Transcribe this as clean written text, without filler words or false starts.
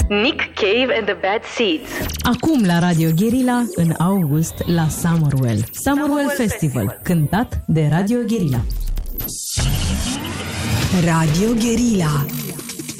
Nick Cave and the Bad Seeds. Acum la Radio Guerilla, în august, la Summerwell. Summerwell Festival, cântat de Radio Guerilla. Radio Guerilla.